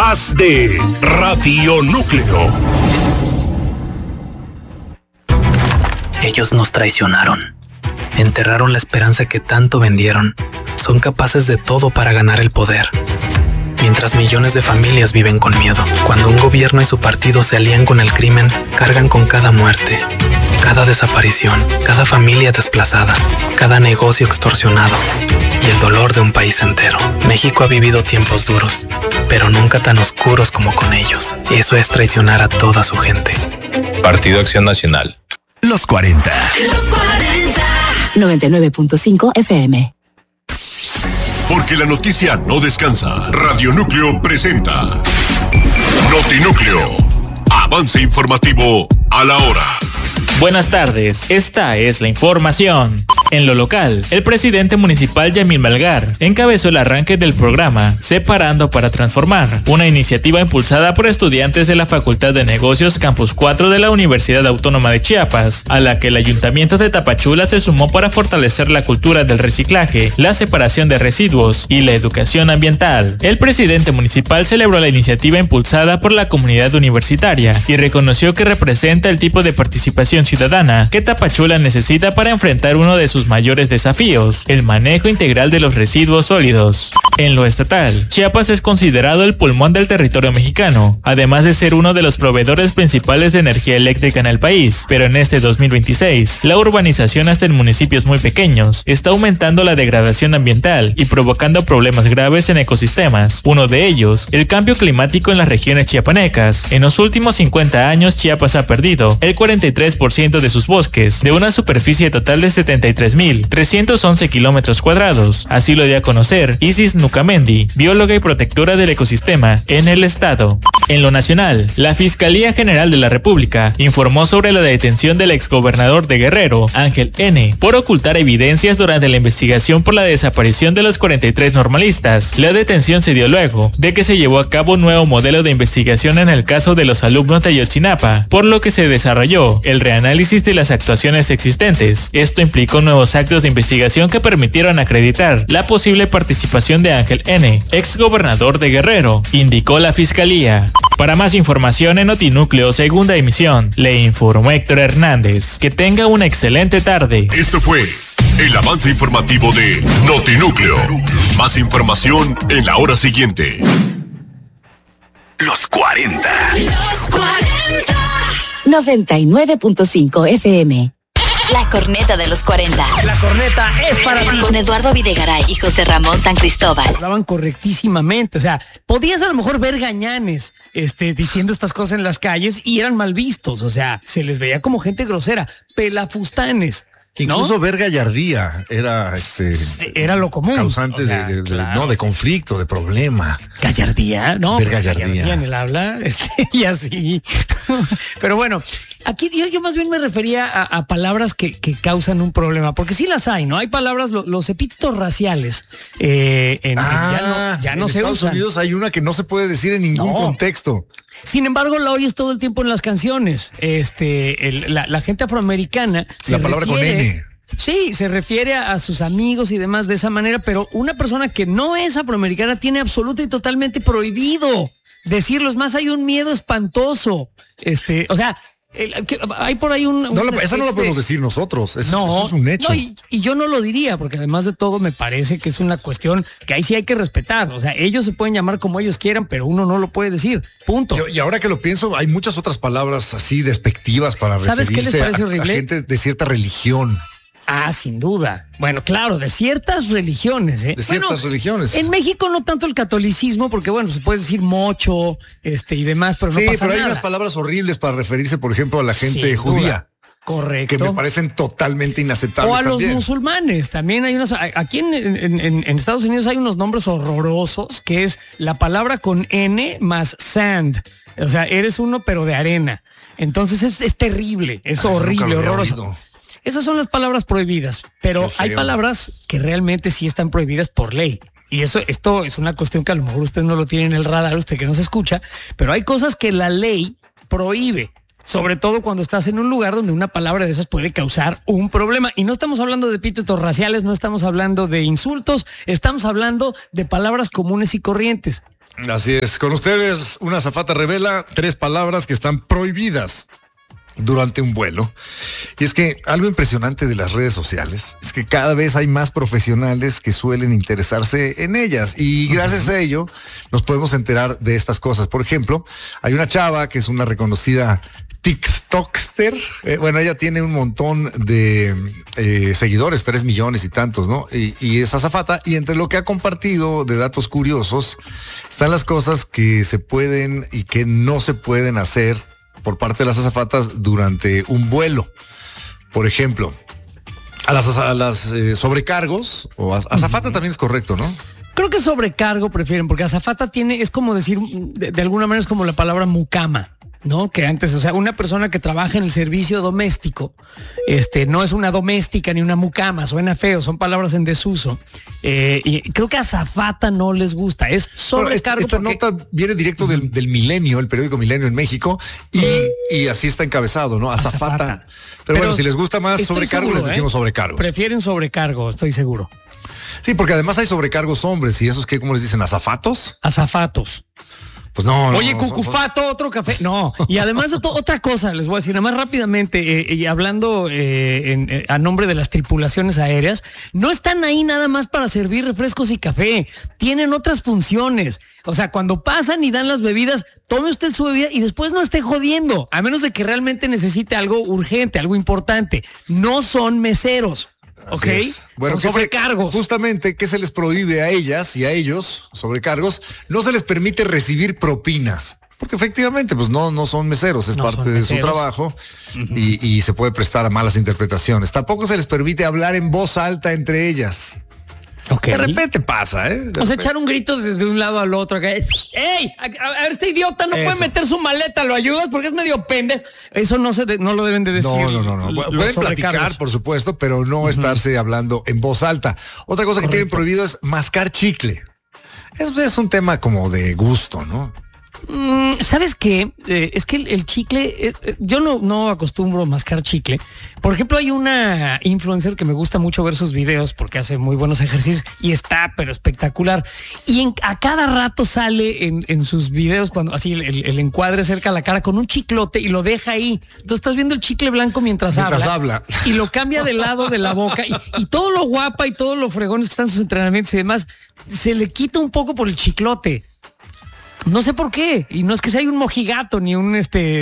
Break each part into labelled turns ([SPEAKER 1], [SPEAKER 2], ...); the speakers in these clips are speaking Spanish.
[SPEAKER 1] más de Radio Núcleo.
[SPEAKER 2] Ellos nos traicionaron. Enterraron la esperanza que tanto vendieron. Son capaces de todo para ganar el poder. Mientras millones de familias viven con miedo. Cuando un gobierno y su partido se alían con el crimen, cargan con cada muerte, cada desaparición, cada familia desplazada, cada negocio extorsionado y el dolor de un país entero. México ha vivido tiempos duros, pero nunca tan oscuros como con ellos. Eso es traicionar a toda su gente.
[SPEAKER 3] Partido Acción Nacional.
[SPEAKER 4] Los 40.
[SPEAKER 5] Los 40.
[SPEAKER 6] 99.5 FM.
[SPEAKER 1] Porque la noticia no descansa. Radio Núcleo presenta Notinúcleo. Avance informativo a la hora.
[SPEAKER 7] Buenas tardes, esta es la información. En lo local, el presidente municipal Yamil Melgar encabezó el arranque del programa Separando para Transformar, una iniciativa impulsada por estudiantes de la Facultad de Negocios Campus 4 de la Universidad Autónoma de Chiapas, a la que el Ayuntamiento de Tapachula se sumó para fortalecer la cultura del reciclaje, la separación de residuos y la educación ambiental. El presidente municipal celebró la iniciativa impulsada por la comunidad universitaria y reconoció que representa el tipo de participación ciudadana que Tapachula necesita para enfrentar uno de sus mayores desafíos, el manejo integral de los residuos sólidos. En lo estatal, Chiapas es considerado el pulmón del territorio mexicano, además de ser uno de los proveedores principales de energía eléctrica en el país, pero en este 2026, la urbanización hasta en municipios muy pequeños está aumentando la degradación ambiental y provocando problemas graves en ecosistemas. Uno de ellos, el cambio climático en las regiones chiapanecas. En los últimos 50 años, Chiapas ha perdido el 43% de sus bosques, de una superficie total de 73.311 kilómetros cuadrados. Así lo dio a conocer Isis Nucamendi, bióloga y protectora del ecosistema en el estado. En lo nacional, la Fiscalía General de la República informó sobre la detención del exgobernador de Guerrero, Ángel N., por ocultar evidencias durante la investigación por la desaparición de los 43 normalistas. La detención se dio luego de que se llevó a cabo un nuevo modelo de investigación en el caso de los alumnos de Ayotzinapa, por lo que se desarrolló el reanálisis de las actuaciones existentes. Esto implicó nuevos actos de investigación que permitieron acreditar la posible participación de Ángel N., exgobernador de Guerrero, indicó la Fiscalía. Para más información en Notinúcleo Segunda Emisión, le informó Héctor Hernández. Que tenga una excelente tarde.
[SPEAKER 1] Esto fue el avance informativo de Notinúcleo. Más información en la hora siguiente.
[SPEAKER 4] Los 40.
[SPEAKER 5] Los 40.
[SPEAKER 6] 99.5 FM.
[SPEAKER 8] La corneta de los 40.
[SPEAKER 9] La corneta es para ti.
[SPEAKER 8] Con Eduardo Videgaray y José Ramón San Cristóbal.
[SPEAKER 9] Hablaban correctísimamente, o sea, podías a lo mejor ver gañanes diciendo estas cosas en las calles y eran mal vistos, o sea, se les veía como gente grosera, pelafustanes.
[SPEAKER 10] Incluso
[SPEAKER 9] ¿no?
[SPEAKER 10] ver gallardía era
[SPEAKER 9] era lo común.
[SPEAKER 10] Causante, o sea, claro, de conflicto, de problema.
[SPEAKER 9] ¿Gallardía? No,
[SPEAKER 10] ver gallardía
[SPEAKER 9] en el habla, y así. Pero bueno, aquí yo más bien me refería a palabras que causan un problema, porque sí las hay, ¿no? Hay palabras, los epítetos raciales ya no se usan. En
[SPEAKER 10] Estados Unidos hay una que no se puede decir en ningún contexto.
[SPEAKER 9] Sin embargo, la oyes todo el tiempo en las canciones. La gente afroamericana
[SPEAKER 10] la palabra con N.
[SPEAKER 9] Sí, se refiere a sus amigos y demás de esa manera, pero una persona que no es afroamericana tiene absoluta y totalmente prohibido decirlo. Es más, hay un miedo espantoso. O sea, hay por ahí
[SPEAKER 10] esa no la podemos decir nosotros. Eso es un hecho.
[SPEAKER 9] No, y yo no lo diría, porque además de todo me parece que es una cuestión que ahí sí hay que respetar. O sea, ellos se pueden llamar como ellos quieran, pero uno no lo puede decir. Punto.
[SPEAKER 10] Y ahora que lo pienso, hay muchas otras palabras así despectivas para
[SPEAKER 9] ¿sabes qué les parece horrible?
[SPEAKER 10] A gente de cierta religión.
[SPEAKER 9] Ah, sin duda. Bueno, claro, de ciertas religiones, ¿eh?
[SPEAKER 10] De ciertas religiones.
[SPEAKER 9] En México no tanto el catolicismo, porque bueno, se puede decir mocho, y demás, pero no pasa nada.
[SPEAKER 10] Sí, pero hay unas palabras horribles para referirse, por ejemplo, a la gente judía.
[SPEAKER 9] Correcto.
[SPEAKER 10] Que me parecen totalmente inaceptables.
[SPEAKER 9] O a
[SPEAKER 10] también.
[SPEAKER 9] los musulmanes. También hay unas. Aquí en Estados Unidos hay unos nombres horrorosos, que es la palabra con N más sand. O sea, eres uno, pero de arena. Entonces es terrible, es horrible, horroroso. Esas son las palabras prohibidas, pero hay palabras que realmente sí están prohibidas por ley. Y esto es una cuestión que a lo mejor usted no lo tiene en el radar, usted que no se escucha, pero hay cosas que la ley prohíbe, sobre todo cuando estás en un lugar donde una palabra de esas puede causar un problema. Y no estamos hablando de epítetos raciales, no estamos hablando de insultos, estamos hablando de palabras comunes y corrientes.
[SPEAKER 10] Así es. Con ustedes, una azafata revela 3 palabras que están prohibidas durante un vuelo. Y es que algo impresionante de las redes sociales es que cada vez hay más profesionales que suelen interesarse en ellas y gracias a ello nos podemos enterar de estas cosas. Por ejemplo, hay una chava que es una reconocida TikTokster. Bueno, ella tiene un montón de seguidores, 3 millones y tantos, ¿no? Y es azafata, y entre lo que ha compartido de datos curiosos están las cosas que se pueden y que no se pueden hacer por parte de las azafatas durante un vuelo. Por ejemplo, a las sobrecargos, o azafata también es correcto, ¿no?
[SPEAKER 9] Creo que sobrecargo prefieren, porque azafata es como decir, de alguna manera es como la palabra mucama, ¿no? Que antes, o sea, una persona que trabaja en el servicio doméstico, no es una doméstica ni una mucama, suena feo, son palabras en desuso. Y creo que azafata no les gusta, es sobrecargo.
[SPEAKER 10] Esta nota viene directo del Milenio, el periódico Milenio en México, y así está encabezado, ¿no? Azafata. Pero bueno, si les gusta más sobrecargo, les decimos sobrecargos.
[SPEAKER 9] Prefieren sobrecargo, estoy seguro.
[SPEAKER 10] Sí, porque además hay sobrecargos hombres, y esos que, ¿cómo les dicen? ¿Azafatos?
[SPEAKER 9] Azafatos.
[SPEAKER 10] Pues no.
[SPEAKER 9] Oye, cucufato, otro café. No. Y además de otra cosa, les voy a decir, nada más rápidamente, y hablando a nombre de las tripulaciones aéreas, no están ahí nada más para servir refrescos y café. Tienen otras funciones. O sea, cuando pasan y dan las bebidas, tome usted su bebida y después no esté jodiendo, a menos de que realmente necesite algo urgente, algo importante. No son meseros. Ok,
[SPEAKER 10] bueno,
[SPEAKER 9] son sobrecargos.
[SPEAKER 10] Justamente, ¿qué se les prohíbe a ellas y a ellos, sobrecargos? No se les permite recibir propinas, porque efectivamente, pues no son meseros, es parte de su trabajo y se puede prestar a malas interpretaciones. Tampoco se les permite hablar en voz alta entre ellas. Okay. De repente pasa, ¿eh?
[SPEAKER 9] O sea, echar un grito de un lado al otro. Acá. ¡Ey! A ver, este idiota no puede meter su maleta, ¿lo ayudas? Porque es medio pendejo. Eso no lo deben de decir.
[SPEAKER 10] No. Pueden platicar, por supuesto, pero no estarse hablando en voz alta. Otra cosa que tienen prohibido es mascar chicle. Es un tema como de gusto, ¿no?
[SPEAKER 9] ¿Sabes qué? Es que el chicle, yo no acostumbro a mascar chicle. Por ejemplo, hay una influencer que me gusta mucho ver sus videos porque hace muy buenos ejercicios y está, pero espectacular. Y a cada rato sale en sus videos, cuando así el encuadre cerca a la cara con un chiclote y lo deja ahí. Entonces estás viendo el chicle blanco mientras habla. Y lo cambia de lado de la boca. Y todo lo guapa y todo lo fregones que están en sus entrenamientos y demás, se le quita un poco por el chiclote. No sé por qué, y no es que sea un mojigato ni un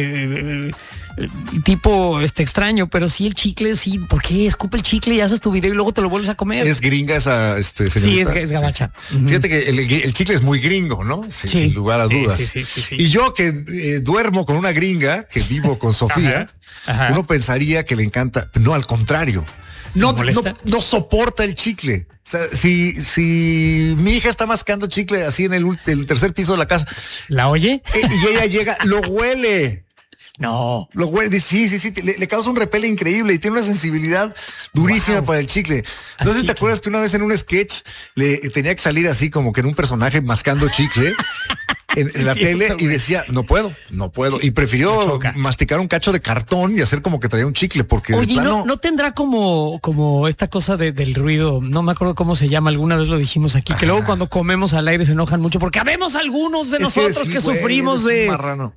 [SPEAKER 9] tipo extraño, pero sí el chicle, sí. ¿Por qué escupe el chicle y haces tu video y luego te lo vuelves a comer?
[SPEAKER 10] Es gringa esa señorita.
[SPEAKER 9] Sí, es gabacha.
[SPEAKER 10] Sí. Fíjate que el chicle es muy gringo, ¿no? Sí, sin lugar a dudas. Sí. Y yo que duermo con una gringa, que vivo con Sofía, ajá. Uno pensaría que le encanta. No, al contrario. No soporta el chicle. O sea, si mi hija está mascando chicle así en el tercer piso de la casa,
[SPEAKER 9] ¿la oye?
[SPEAKER 10] Y ella llega, lo huele.
[SPEAKER 9] No.
[SPEAKER 10] Lo huele, sí. Le causa un repele increíble y tiene una sensibilidad durísima para el chicle. No sé si te acuerdas que una vez en un sketch le tenía que salir así como que en un personaje mascando chicle. En la tele y decía, no puedo. Sí, y prefirió masticar un cacho de cartón y hacer como que traía un chicle porque
[SPEAKER 9] oye, de plano... no tendrá como esta cosa del ruido, no me acuerdo cómo se llama, alguna vez lo dijimos aquí, que luego cuando comemos al aire se enojan mucho porque habemos algunos de nosotros que sufrimos de...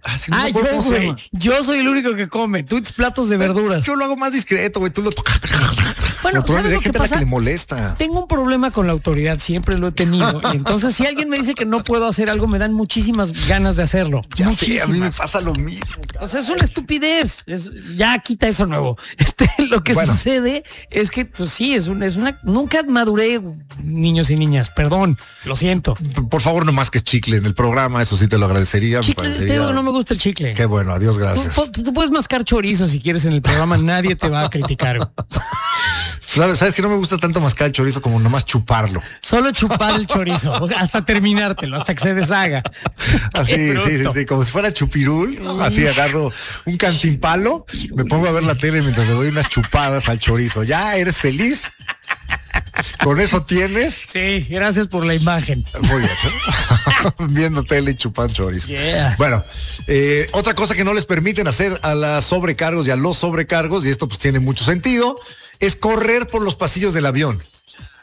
[SPEAKER 9] Yo soy el único que come, tú tus platos de verduras.
[SPEAKER 10] Yo lo hago más discreto, güey, tú lo tocas.
[SPEAKER 9] Bueno, ¿sabes lo que pasa?
[SPEAKER 10] Que le molesta.
[SPEAKER 9] Tengo un problema con la autoridad, siempre lo he tenido. Y entonces si alguien me dice que no puedo hacer algo, me dan muchísimas ganas de hacerlo.
[SPEAKER 10] Ya sé, a mí me pasa lo mismo.
[SPEAKER 9] O sea, es una estupidez. Ya quita eso nuevo. Lo que sucede es que, pues sí, es una. Nunca maduré, niños y niñas. Perdón, lo siento.
[SPEAKER 10] Por favor, no masques chicle en el programa, eso sí te lo agradecería.
[SPEAKER 9] No me gusta el chicle.
[SPEAKER 10] Qué bueno, adiós, gracias.
[SPEAKER 9] Tú puedes mascar chorizo si quieres en el programa, nadie te va a criticar.
[SPEAKER 10] ¿Sabes que no me gusta tanto mascar el chorizo como nomás chuparlo?
[SPEAKER 9] Solo chupar el chorizo, hasta terminártelo, hasta que se deshaga.
[SPEAKER 10] Así, sí, como si fuera chupirul. Así agarro un cantimpalo, me pongo a ver la tele mientras le doy unas chupadas al chorizo. ¿Ya eres feliz? ¿Con eso tienes?
[SPEAKER 9] Sí, gracias por la imagen.
[SPEAKER 10] Muy bien. Viendo tele y chupando chorizo.
[SPEAKER 9] Yeah.
[SPEAKER 10] Bueno, otra cosa que no les permiten hacer a las sobrecargos y a los sobrecargos, y esto pues tiene mucho sentido, es correr por los pasillos del avión.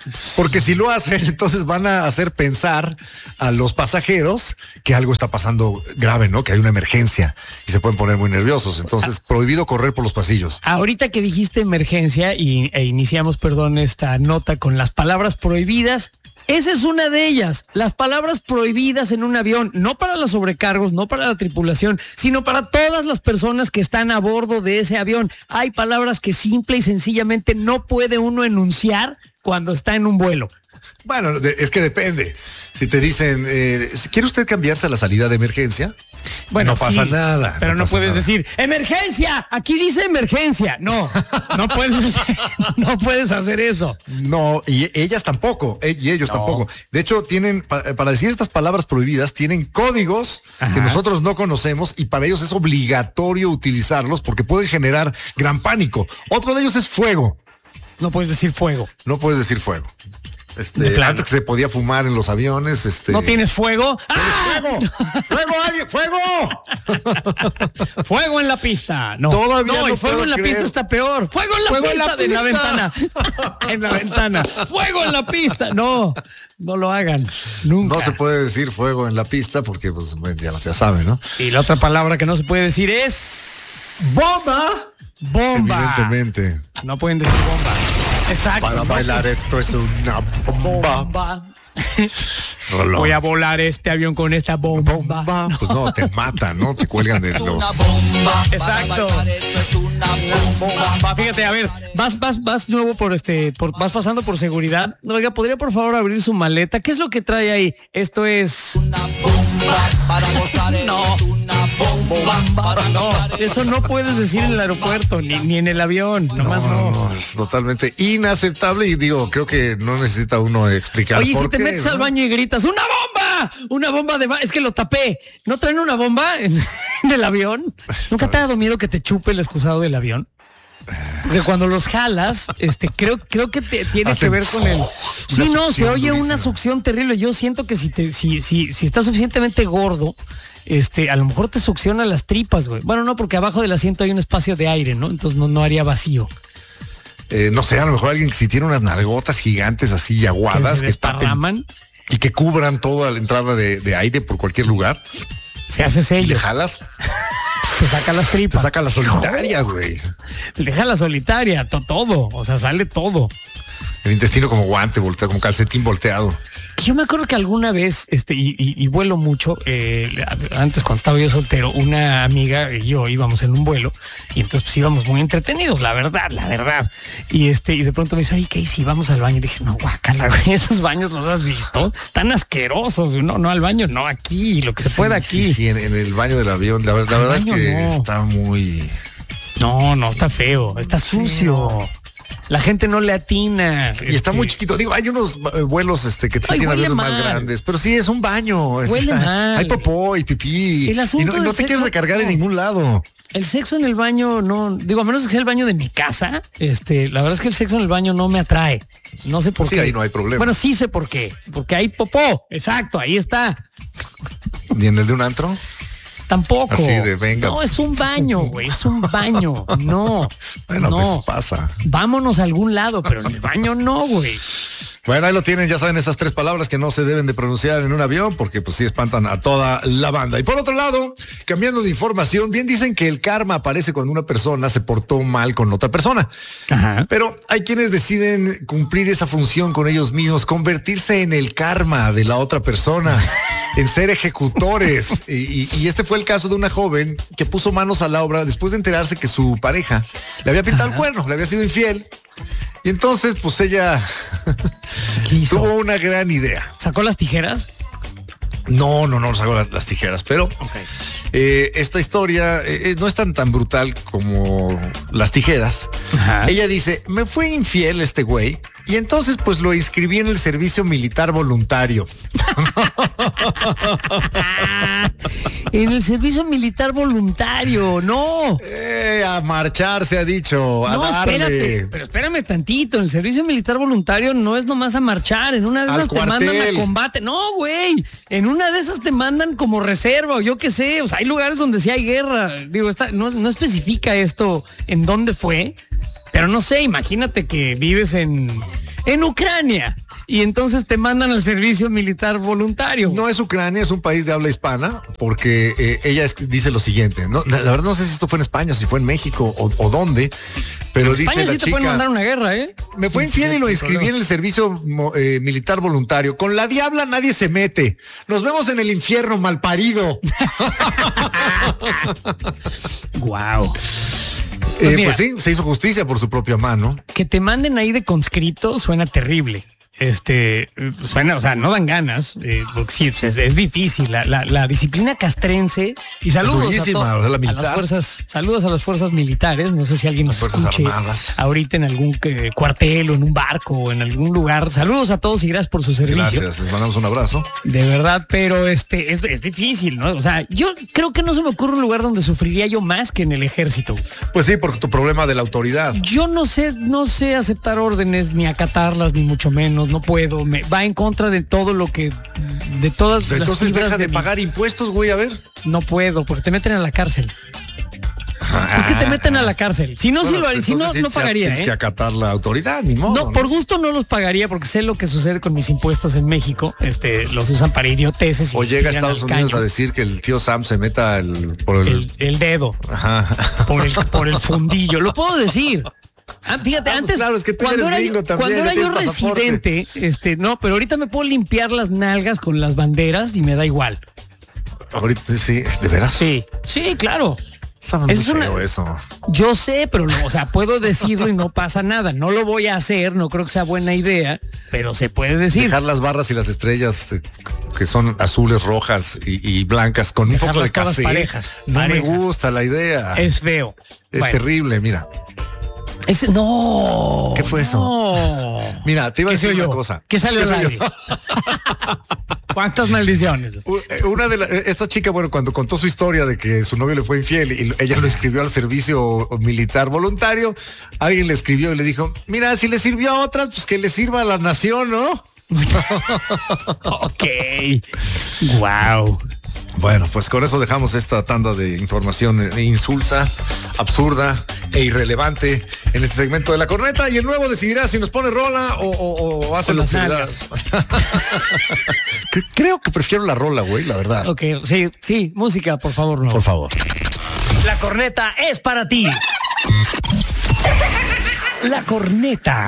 [SPEAKER 10] Porque si lo hacen, entonces van a hacer pensar a los pasajeros que algo está pasando grave, ¿no? Que hay una emergencia y se pueden poner muy nerviosos. Entonces, prohibido correr por los pasillos.
[SPEAKER 9] Ahorita que dijiste emergencia e iniciamos, esta nota con las palabras prohibidas, esa es una de ellas, las palabras prohibidas en un avión, no para los sobrecargos, no para la tripulación, sino para todas las personas que están a bordo de ese avión. Hay palabras que simple y sencillamente no puede uno enunciar cuando está en un vuelo.
[SPEAKER 10] Bueno, es que depende. Si te dicen, ¿quiere usted cambiarse a la salida de emergencia?
[SPEAKER 9] Bueno,
[SPEAKER 10] no pasa nada.
[SPEAKER 9] Pero no puedes
[SPEAKER 10] nada.
[SPEAKER 9] decir, ¡emergencia! Aquí dice emergencia. No puedes hacer eso.
[SPEAKER 10] No, y ellas tampoco, y ellos tampoco. De hecho, tienen, para decir estas palabras prohibidas, tienen códigos que nosotros no conocemos y para ellos es obligatorio utilizarlos porque pueden generar gran pánico. Otro de ellos es fuego.
[SPEAKER 9] No puedes decir fuego.
[SPEAKER 10] No puedes decir fuego. Antes que se podía fumar en los aviones.
[SPEAKER 9] ¿No tienes fuego? ¡Ah!
[SPEAKER 10] ¡Fuego! ¡Fuego, alguien! ¡Fuego!
[SPEAKER 9] ¡Fuego en la pista! No,
[SPEAKER 10] todavía
[SPEAKER 9] no,
[SPEAKER 10] no
[SPEAKER 9] el fuego
[SPEAKER 10] puedo
[SPEAKER 9] en la
[SPEAKER 10] creer.
[SPEAKER 9] pista está peor. ¡Fuego en la pista! En la ventana. En la ventana. ¡Fuego en la pista! No lo hagan. Nunca.
[SPEAKER 10] No se puede decir fuego en la pista porque pues ya saben, ¿no?
[SPEAKER 9] Y la otra palabra que no se puede decir es... ¡bomba! ¡Bomba!
[SPEAKER 10] Evidentemente.
[SPEAKER 9] No pueden decir bomba. Exacto.
[SPEAKER 10] Para bailar esto es una bomba. Rolón.
[SPEAKER 9] Voy a volar este avión con esta bomba.
[SPEAKER 10] Pues no, te matan, ¿no? Te cuelgan de los...
[SPEAKER 9] Exacto. Fíjate, a ver, vas nuevo vas pasando por seguridad. Oiga, ¿podría por favor abrir su maleta? ¿Qué es lo que trae ahí? Esto es... una bomba para gozar. No, eso no puedes decir en el aeropuerto, ni en el avión, nomás no.
[SPEAKER 10] Es totalmente inaceptable y digo, creo que no necesita uno explicar.
[SPEAKER 9] Oye,
[SPEAKER 10] por
[SPEAKER 9] si te
[SPEAKER 10] qué,
[SPEAKER 9] metes al baño y gritas, ¡una bomba! Una bomba es que lo tapé. ¿No traen una bomba en el avión? ¿Nunca te ha dado miedo que te chupe el excusado del avión? Porque cuando los jalas, creo que tiene que ver con el... Sí, no, se oye una succión terrible. Yo siento que si estás suficientemente gordo, a lo mejor te succiona las tripas, güey. Bueno, no, porque abajo del asiento hay un espacio de aire, ¿no? Entonces no haría vacío.
[SPEAKER 10] No sé, a lo mejor alguien que si tiene unas nalgotas gigantes así y aguadas
[SPEAKER 9] que tapen
[SPEAKER 10] y que cubran toda la entrada de aire por cualquier lugar.
[SPEAKER 9] Se hace sello.
[SPEAKER 10] ¿Le jalas?
[SPEAKER 9] Te saca las tripas.
[SPEAKER 10] Te saca la solitaria, güey.
[SPEAKER 9] Deja la solitaria, todo. O sea, sale todo.
[SPEAKER 10] El intestino como guante volteado, como calcetín volteado.
[SPEAKER 9] Yo me acuerdo que alguna vez, y vuelo mucho, antes cuando estaba yo soltero, una amiga y yo íbamos en un vuelo y entonces pues íbamos muy entretenidos, la verdad. Y de pronto me dice, oye, ¿qué hice? Vamos al baño. Y dije, no, guácala, güey, esos baños los has visto, tan asquerosos. No al baño, no aquí, lo que se pueda aquí.
[SPEAKER 10] Sí, en el baño del avión. La verdad es que está muy...
[SPEAKER 9] No, está feo, está sucio. La gente no le atina.
[SPEAKER 10] Y está muy chiquito. Digo, hay unos vuelos que sí tienen aviones más grandes, pero sí es un baño.
[SPEAKER 9] Huele mal.
[SPEAKER 10] Hay popó y pipí.
[SPEAKER 9] El asunto
[SPEAKER 10] y no te quieres recargar en ningún lado.
[SPEAKER 9] El sexo en el baño no, digo, a menos que sea el baño de mi casa, la verdad es que el sexo en el baño no me atrae. No sé por qué.
[SPEAKER 10] Sí, ahí no hay problema.
[SPEAKER 9] Bueno, sí sé por qué. Porque hay popó. Exacto, ahí está.
[SPEAKER 10] ¿Y en el de un antro?
[SPEAKER 9] Tampoco.
[SPEAKER 10] Así de venga.
[SPEAKER 9] No, es un baño, güey, es un baño. No.
[SPEAKER 10] Bueno,
[SPEAKER 9] no.
[SPEAKER 10] pues pasa.
[SPEAKER 9] Vámonos a algún lado, pero en el baño no, güey.
[SPEAKER 10] Bueno, ahí lo tienen, ya saben, esas 3 palabras que no se deben de pronunciar en un avión porque pues sí espantan a toda la banda. Y por otro lado, cambiando de información, bien dicen que el karma aparece cuando una persona se portó mal con otra persona.
[SPEAKER 9] Ajá.
[SPEAKER 10] Pero hay quienes deciden cumplir esa función con ellos mismos, convertirse en el karma de la otra persona, en ser ejecutores. Y este fue el caso de una joven que puso manos a la obra después de enterarse que su pareja le había pintado el cuerno, le había sido infiel. Y entonces, pues ella tuvo una gran idea.
[SPEAKER 9] ¿Sacó las tijeras?
[SPEAKER 10] No sacó las tijeras, pero esta historia no es tan brutal como las tijeras.
[SPEAKER 9] Ajá.
[SPEAKER 10] Ella dice, me fue infiel este güey y entonces pues lo inscribí en el servicio militar voluntario.
[SPEAKER 9] En el servicio militar voluntario, no.
[SPEAKER 10] A marchar se ha dicho, a darle.
[SPEAKER 9] Espérate, pero espérame tantito. En el servicio militar voluntario no es nomás a marchar. En una de esas te mandan a combate. No, güey. En una de esas te mandan como reserva o yo qué sé. O sea, hay lugares donde sí hay guerra. Digo, no especifica esto en dónde fue. Pero no sé, imagínate que vives en en Ucrania. Y entonces te mandan al servicio militar voluntario.
[SPEAKER 10] No es Ucrania, es un país de habla hispana, porque ella dice lo siguiente, ¿no? La verdad no sé si esto fue en España, si fue en México o dónde, pero
[SPEAKER 9] en
[SPEAKER 10] dice
[SPEAKER 9] España
[SPEAKER 10] la
[SPEAKER 9] sí
[SPEAKER 10] chica...
[SPEAKER 9] te pueden mandar una guerra, ¿eh?
[SPEAKER 10] Me fue infiel y lo inscribí en el servicio militar voluntario. Con la diabla nadie se mete. Nos vemos en el infierno, malparido.
[SPEAKER 9] Wow.
[SPEAKER 10] Pues sí, se hizo justicia por su propia mano.
[SPEAKER 9] Que te manden ahí de conscripto suena terrible. Suena, o sea, no dan ganas, porque sí, es difícil. La disciplina castrense. Y saludos
[SPEAKER 10] durísima, o sea, la militar.
[SPEAKER 9] a las fuerzas, saludos a las fuerzas militares. No sé si alguien nos escuche ahorita en algún cuartel o en un barco o en algún lugar. Saludos a todos y gracias por su servicio.
[SPEAKER 10] Gracias, les mandamos un abrazo.
[SPEAKER 9] De verdad, pero es difícil, ¿no? O sea, yo creo que no se me ocurre un lugar donde sufriría yo más que en el ejército.
[SPEAKER 10] Pues sí, porque tu problema de la autoridad.
[SPEAKER 9] Yo no sé aceptar órdenes ni acatarlas, ni mucho menos. No puedo, me va en contra de todo lo que, de todas las
[SPEAKER 10] Entonces
[SPEAKER 9] fibras
[SPEAKER 10] deja de pagar impuestos, güey, a ver.
[SPEAKER 9] No puedo, porque te meten a la cárcel. Es que te meten a la cárcel. Si no, no pagaría.
[SPEAKER 10] Tienes que acatar la autoridad, ni modo.
[SPEAKER 9] No, por gusto no los pagaría, porque sé lo que sucede con mis impuestos en México. Los usan para idioteces.
[SPEAKER 10] O llega a Estados Unidos a decir que el tío Sam se meta por
[SPEAKER 9] el dedo.
[SPEAKER 10] Ajá.
[SPEAKER 9] Por el fundillo. Lo puedo decir. Fíjate,
[SPEAKER 10] pues
[SPEAKER 9] antes,
[SPEAKER 10] claro, es que tú
[SPEAKER 9] cuando
[SPEAKER 10] eres gringo también,
[SPEAKER 9] era yo residente, no, pero ahorita me puedo limpiar las nalgas con las banderas y me da igual.
[SPEAKER 10] Ahorita sí, ¿de veras?
[SPEAKER 9] Sí, claro.
[SPEAKER 10] Es feo eso.
[SPEAKER 9] Yo sé, pero puedo decirlo y no pasa nada. No lo voy a hacer, no creo que sea buena idea, pero se puede decir.
[SPEAKER 10] Dejar las barras y las estrellas que son azules, rojas y blancas con un poco de café.
[SPEAKER 9] Parejas.
[SPEAKER 10] Me gusta la idea.
[SPEAKER 9] Es feo.
[SPEAKER 10] Es terrible, mira.
[SPEAKER 9] No.
[SPEAKER 10] ¿Qué fue eso?
[SPEAKER 9] No.
[SPEAKER 10] Mira, te iba a decir una cosa.
[SPEAKER 9] ¿Qué salió al aire? ¿Cuántas maldiciones?
[SPEAKER 10] Esta chica, bueno, cuando contó su historia de que su novio le fue infiel y ella lo inscribió al servicio militar voluntario, alguien le escribió y le dijo, mira, si le sirvió a otras, pues que le sirva a la nación, ¿no?
[SPEAKER 9] Ok. Wow.
[SPEAKER 10] Bueno, pues con eso dejamos esta tanda de información insulsa, absurda e irrelevante en este segmento de La Corneta, y el nuevo decidirá si nos pone rola o hace lo que da. Creo que prefiero la rola, güey, la verdad.
[SPEAKER 9] Ok, sí, música, por favor, no.
[SPEAKER 10] Por favor.
[SPEAKER 9] La Corneta es para ti. La Corneta.